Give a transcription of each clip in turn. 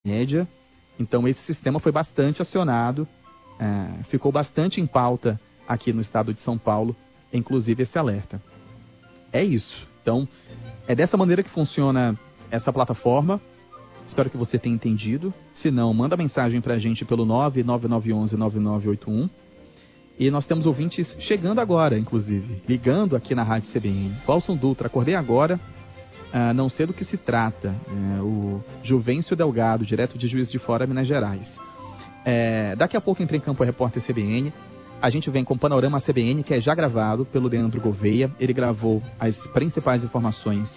média. Então esse sistema foi bastante acionado, ficou bastante em pauta aqui no estado de São Paulo, inclusive esse alerta. É isso. Então, é dessa maneira que funciona essa plataforma. Espero que você tenha entendido. Se não, manda mensagem pra gente pelo 99911-9981. E nós temos ouvintes chegando agora, inclusive, ligando aqui na Rádio CBN. Walson Dutra, acordei agora, não sei do que se trata. O Juvencio Delgado, direto de Juiz de Fora, Minas Gerais. Daqui a pouco entra em campo o repórter CBN. A gente vem com o Panorama CBN, que é já gravado pelo Leandro Gouveia. Ele gravou as principais informações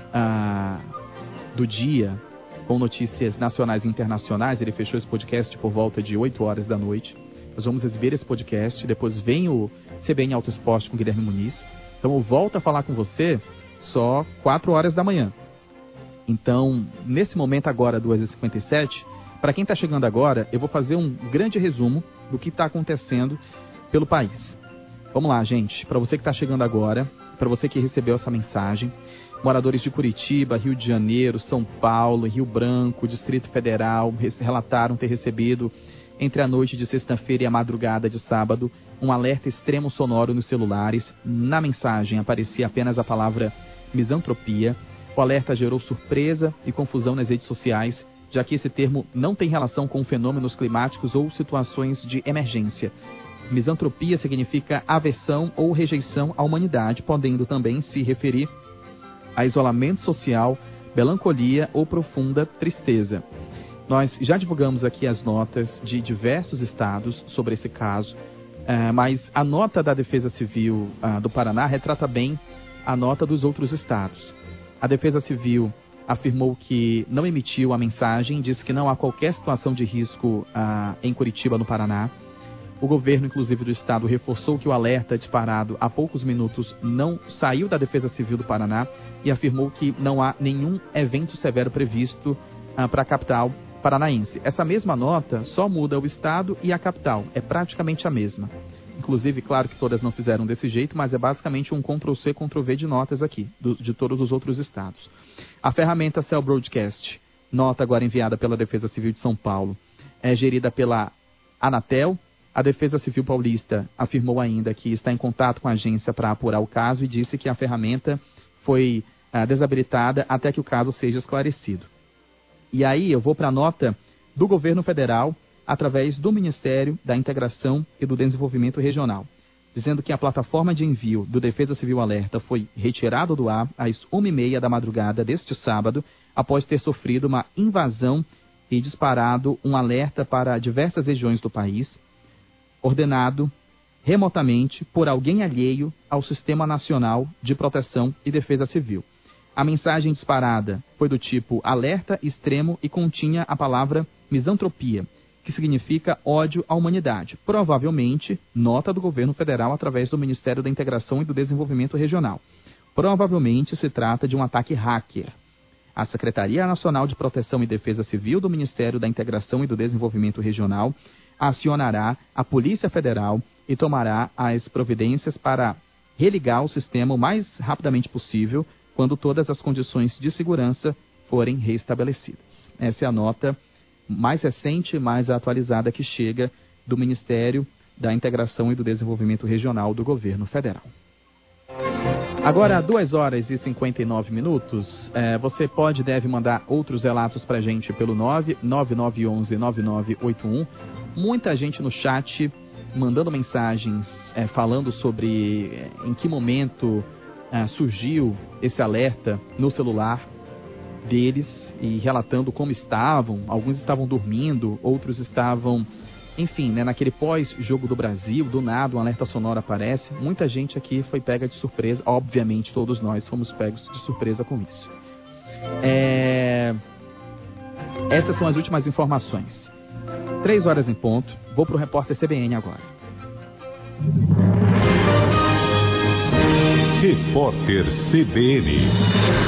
do dia, com notícias nacionais e internacionais. Ele fechou esse podcast por volta de 8 horas da noite. Nós vamos exibir esse podcast, depois vem o CBN Auto Esporte com Guilherme Muniz. Então eu volto a falar com você só 4 horas da manhã. Então, nesse momento agora, 2h57, para quem está chegando agora, eu vou fazer um grande resumo do que está acontecendo pelo país. Vamos lá, gente. Para você que está chegando agora, para você que recebeu essa mensagem, moradores de Curitiba, Rio de Janeiro, São Paulo, Rio Branco, Distrito Federal, relataram ter recebido, entre a noite de sexta-feira e a madrugada de sábado, um alerta extremo sonoro nos celulares. Na mensagem aparecia apenas a palavra misantropia. O alerta gerou surpresa e confusão nas redes sociais, já que esse termo não tem relação com fenômenos climáticos ou situações de emergência. Misantropia significa aversão ou rejeição à humanidade, podendo também se referir a isolamento social, melancolia ou profunda tristeza. Nós já divulgamos aqui as notas de diversos estados sobre esse caso, mas a nota da Defesa Civil do Paraná retrata bem a nota dos outros estados. A Defesa Civil afirmou que não emitiu a mensagem, disse que não há qualquer situação de risco em Curitiba, no Paraná. O governo, inclusive, do estado reforçou que o alerta disparado há poucos minutos não saiu da Defesa Civil do Paraná e afirmou que não há nenhum evento severo previsto para a capital paranaense. Essa mesma nota só muda o estado e a capital, é praticamente a mesma. Inclusive, claro que todas não fizeram desse jeito, mas é basicamente um Ctrl-C, Ctrl-V de notas aqui, de todos os outros estados. A ferramenta Cell Broadcast, nota agora enviada pela Defesa Civil de São Paulo, é gerida pela Anatel. A Defesa Civil Paulista afirmou ainda que está em contato com a agência para apurar o caso e disse que a ferramenta foi desabilitada até que o caso seja esclarecido. E aí eu vou para a nota do governo federal através do Ministério da Integração e do Desenvolvimento Regional, dizendo que a plataforma de envio do Defesa Civil Alerta foi retirada do ar às 1h30 da madrugada deste sábado, após ter sofrido uma invasão e disparado um alerta para diversas regiões do país, ordenado remotamente por alguém alheio ao Sistema Nacional de Proteção e Defesa Civil. A mensagem disparada foi do tipo alerta extremo e continha a palavra misantropia, que significa ódio à humanidade. Provavelmente, nota do governo federal através do Ministério da Integração e do Desenvolvimento Regional. Provavelmente se trata de um ataque hacker. A Secretaria Nacional de Proteção e Defesa Civil do Ministério da Integração e do Desenvolvimento Regional acionará a Polícia Federal e tomará as providências para religar o sistema o mais rapidamente possível, quando todas as condições de segurança forem reestabelecidas. Essa é a nota mais recente, mais atualizada que chega do Ministério da Integração e do Desenvolvimento Regional do Governo Federal. Agora, 2h59. Você pode e deve mandar outros relatos para a gente pelo 99911-9981. Muita gente no chat mandando mensagens falando sobre em que momento surgiu esse alerta no celular deles e relatando como estavam. Alguns estavam dormindo, outros estavam, enfim, naquele pós-jogo do Brasil, do nada um alerta sonoro aparece. Muita gente aqui foi pega de surpresa, obviamente todos nós fomos pegos de surpresa com isso. Essas são as últimas informações. 3 horas em ponto, vou para o repórter CBN agora. Repórter CBN.